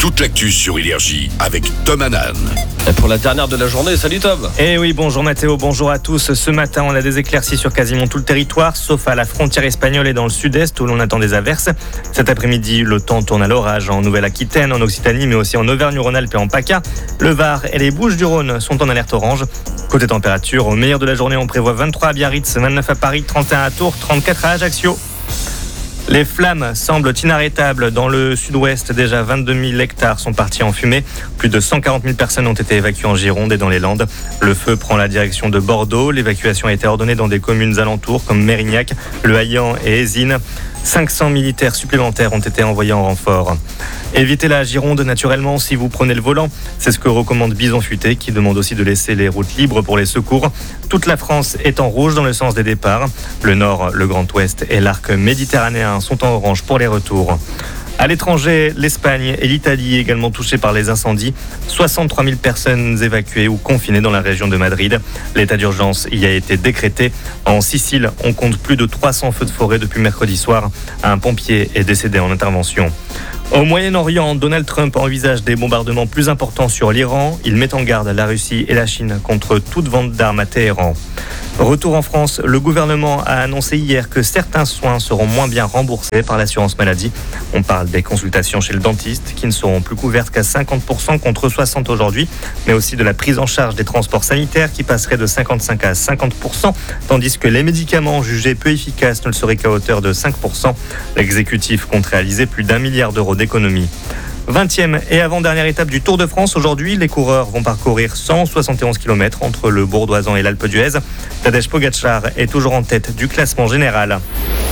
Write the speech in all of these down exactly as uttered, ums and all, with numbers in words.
toute l'actu sur Énergie avec Tom Hanan. Et pour la dernière de la journée, salut Tom. Eh oui, bonjour Mathéo, bonjour à tous. Ce matin, on a des éclaircies sur quasiment tout le territoire, sauf à la frontière espagnole et dans le sud-est où l'on attend des averses. Cet après-midi, le temps tourne à l'orage en Nouvelle-Aquitaine, en Occitanie, mais aussi en Auvergne-Rhône-Alpes et en PACA. Le Var et les Bouches-du-Rhône sont en alerte orange. Côté température, au meilleur de la journée, on prévoit vingt-trois à Biarritz, vingt-neuf à Paris, trente et un à Tours, trente-quatre à Ajaccio. Les flammes semblent inarrêtables. Dans le sud-ouest, déjà vingt-deux mille hectares sont partis en fumée. Plus de cent quarante mille personnes ont été évacuées en Gironde et dans les Landes. Le feu prend la direction de Bordeaux. L'évacuation a été ordonnée dans des communes alentours comme Mérignac, Le Haillan et Ézines. cinq cents militaires supplémentaires ont été envoyés en renfort. Évitez la Gironde naturellement si vous prenez le volant. C'est ce que recommande Bison Futé qui demande aussi de laisser les routes libres pour les secours. Toute la France est en rouge dans le sens des départs. Le Nord, le Grand Ouest et l'arc méditerranéen sont en orange pour les retours. À l'étranger, l'Espagne et l'Italie également touchées par les incendies. soixante-trois mille personnes évacuées ou confinées dans la région de Madrid. L'état d'urgence y a été décrété. En Sicile, on compte plus de trois cents feux de forêt depuis mercredi soir. Un pompier est décédé en intervention. Au Moyen-Orient, Donald Trump envisage des bombardements plus importants sur l'Iran. Il met en garde la Russie et la Chine contre toute vente d'armes à Téhéran. Retour en France, le gouvernement a annoncé hier que certains soins seront moins bien remboursés par l'assurance maladie. On parle des consultations chez le dentiste qui ne seront plus couvertes qu'à cinquante pour cent contre soixante pour cent aujourd'hui, mais aussi de la prise en charge des transports sanitaires qui passerait de cinquante-cinq à cinquante pour cent, tandis que les médicaments jugés peu efficaces ne le seraient qu'à hauteur de cinq pour cent. L'exécutif compte réaliser plus d'un milliard d'euros d'économies. vingtième et avant-dernière étape du Tour de France. Aujourd'hui, les coureurs vont parcourir cent soixante et onze kilomètres entre le Bourdoisan et l'Alpe d'Huez. Tadej Pogačar est toujours en tête du classement général.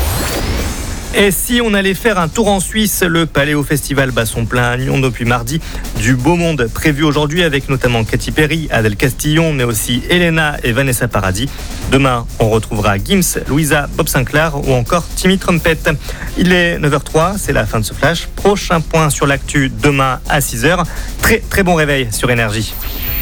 Et si on allait faire un tour en Suisse, le Paléo Festival bat son plein à Nyon depuis mardi. Du beau monde prévu aujourd'hui avec notamment Katy Perry, Adèle Castillon, mais aussi Elena et Vanessa Paradis. Demain, on retrouvera Gims, Louisa, Bob Sinclair ou encore Timmy Trumpet. Il est neuf heures zéro trois, c'est la fin de ce flash. Prochain point sur l'actu demain à six heures. Très très bon réveil sur Énergie.